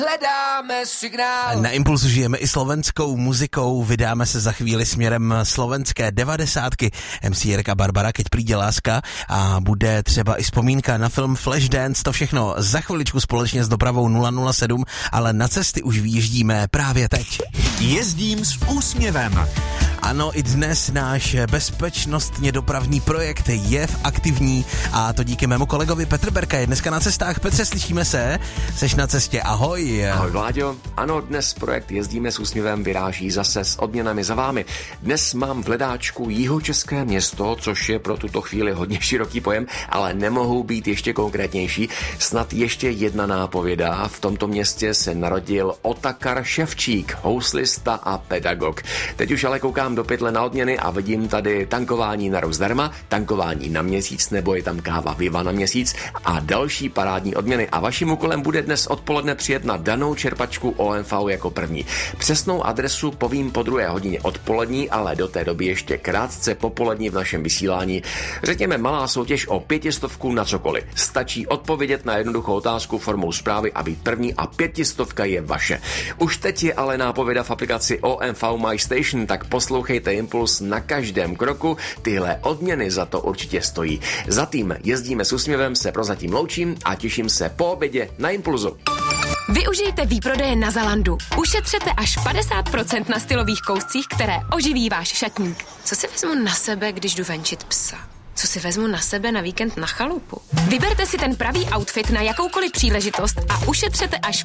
Hledáme signál. Na Impulsu žijeme i slovenskou muzikou, vydáme se za chvíli směrem slovenské 90. MC Jirka Barbara, keď přijde láska a bude třeba i vzpomínka na film Flashdance, to všechno za chviličku společně s dopravou 007, ale na cesty už vyjíždíme právě teď. Jezdím s úsměvem. Ano, i dnes náš bezpečnostně dopravní projekt je aktivní a to díky mému kolegovi Petr Berka je dneska na cestách. Petře, slyšíme se? Seš na cestě, ahoj. Ahoj Vláďo, ano, dnes projekt Jezdíme s úsměvem vyráží zase s odměnami za vámi. Dnes mám v hledáčku Jihočeské město, což je pro tuto chvíli hodně široký pojem, ale nemohu být ještě konkrétnější. Snad ještě jedna nápověda. V tomto městě se narodil Otakar Ševčík, houslista a pedagog. Teď už ale koukám do pytle na odměny a vidím tady tankování na rok zdarma, tankování na měsíc, nebo je tam káva Viva na měsíc a další parádní odměny. A vaším úkolem bude dnes odpoledne přijet na danou čerpačku OMV jako první. Přesnou adresu povím po 2 hodině odpolední, ale do té doby ještě krátce popolední v našem vysílání. Řekněme malá soutěž o 500 na cokoliv. Stačí odpovědět na jednoduchou otázku formou zprávy a být první a 500 je vaše. Už teď je ale nápověda v aplikaci OMV My Station, tak poslouchejte Impuls na každém kroku, tyhle odměny za to určitě stojí. Za tým Jezdíme s úsměvem se prozatím loučím a těším se po obědě na Impulzu. Využijte výprodeje na Zalandu. Ušetřete až 50% na stylových kouscích, které oživí váš šatník. Co si vezmu na sebe, když jdu venčit psa? Co si vezmu na sebe na víkend na chalupu? Vyberte si ten pravý outfit na jakoukoliv příležitost a ušetřete až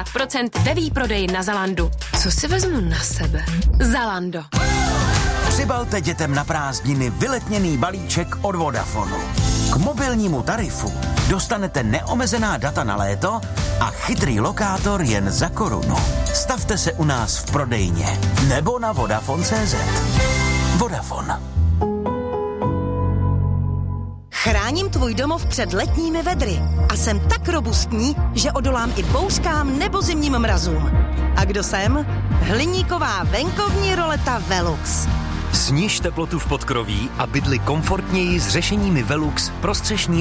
50% ve výprodeji na Zalandu. Co si vezmu na sebe? Zalando. Přibalte dětem na prázdniny vyletněný balíček od Vodafonu. K mobilnímu tarifu dostanete neomezená data na léto a chytrý lokátor jen za korunu. Stavte se u nás v prodejně nebo na Vodafone.cz. Vodafone. Chráním tvůj domov před letními vedry a jsem tak robustní, že odolám i bouřkám nebo zimním mrazům. A kdo jsem? Hliníková venkovní roleta Velux. Sniž teplotu v podkroví a bydli komfortněji s řešeními Velux pro střešní